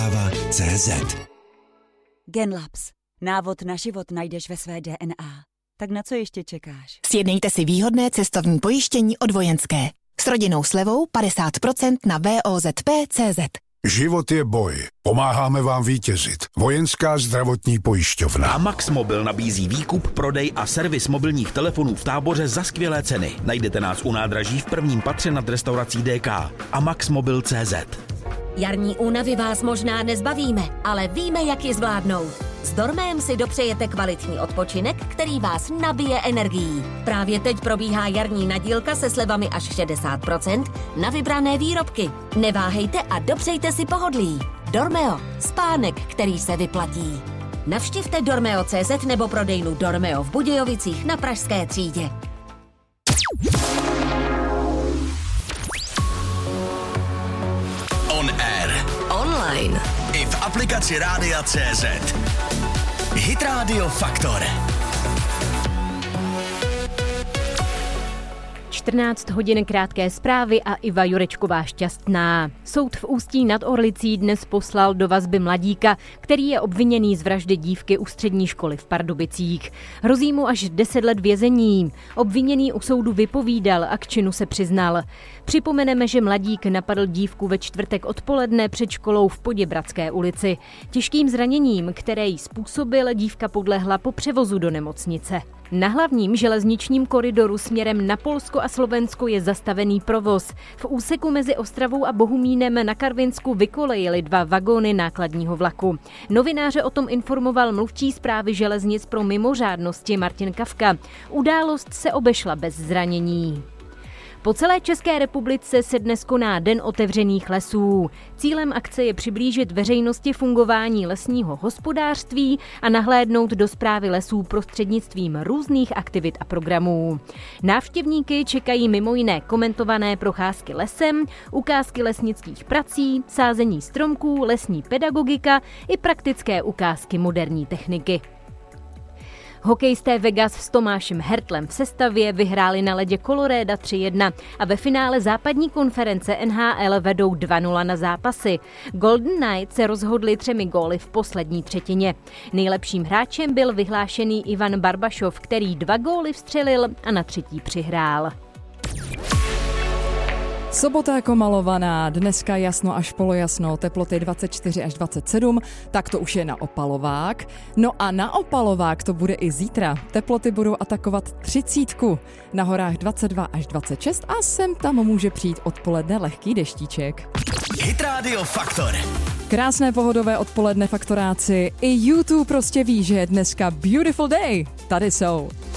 CZ. Genlabs. Návod na život najdeš ve své DNA. Tak na co ještě čekáš? Sjednejte si výhodné cestovní pojištění od Vojenské. S rodinnou slevou 50% na VOZP.cz. Život je boj. Pomáháme vám vítězit. Vojenská zdravotní pojišťovna. Amax Mobil nabízí výkup, prodej a servis mobilních telefonů v Táboře za skvělé ceny. Najdete nás u nádraží v prvním patře nad restaurací DK. Amaxmobil.cz. Jarní únavy vás možná nezbavíme, ale víme, jak ji zvládnout. S Dormem si dopřejete kvalitní odpočinek, který vás nabije energií. Právě teď probíhá jarní nadílka se slevami až 60% na vybrané výrobky. Neváhejte a dopřejte si pohodlí. Dormeo. Spánek, který se vyplatí. Navštivte Dormeo.cz nebo prodejnu Dormeo v Budějovicích na Pražské třídě. On air. Online. I v aplikaci Rádia CZ. Hit Radio Faktor. 14 hodin krátké zprávy a Iva Jurečková Šťastná. Soud v Ústí nad Orlicí dnes poslal do vazby mladíka, který je obviněný z vraždy dívky u střední školy v Pardubicích. Hrozí mu až 10 let vězení. Obviněný u soudu vypovídal a k činu se přiznal. Připomeneme, že mladík napadl dívku ve čtvrtek odpoledne před školou v Poděbradské ulici. Těžkým zraněním, které jí způsobil, dívka podlehla po převozu do nemocnice. Na hlavním železničním koridoru směrem na Polsko a Slovensko je zastavený provoz. V úseku mezi Ostravou a Bohumínem na Karvinsku vykolejily 2 vagóny nákladního vlaku. Novináře o tom informoval mluvčí správy železnic pro mimořádnosti Martin Kafka. Událost se obešla bez zranění. Po celé České republice se dnes koná Den otevřených lesů. Cílem akce je přiblížit veřejnosti fungování lesního hospodářství a nahlédnout do správy lesů prostřednictvím různých aktivit a programů. Návštěvníky čekají mimo jiné komentované procházky lesem, ukázky lesnických prací, sázení stromků, lesní pedagogika i praktické ukázky moderní techniky. Hokejisté Vegas s Tomášem Hertlem v sestavě vyhráli na ledě Colorada 3-1 a ve finále západní konference NHL vedou 2-0 na zápasy. Golden Knights se rozhodli 3 góly v poslední třetině. Nejlepším hráčem byl vyhlášený Ivan Barbašov, který 2 góly vstřelil a na 3. přihrál. Sobota jako malovaná, dneska jasno až polojasno, teploty 24 až 27, tak to už je na Opalovák. No a na Opalovák to bude i zítra. Teploty budou atakovat 30, na horách 22 až 26 a sem tam může přijít odpoledne lehký deštíček. Hit Radio Faktor. Krásné pohodové odpoledne faktoráci. I YouTube prostě ví, že je dneska beautiful day. Tady jsou